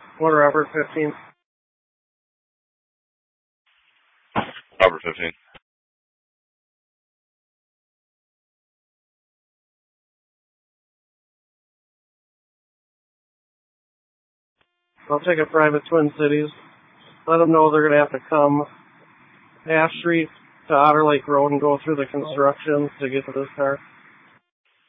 What Robert 15? Robert 15. I'll take a private Twin Cities. Let them know they're going to have to come Ash Street to Otter Lake Road and go through the construction to get to this car.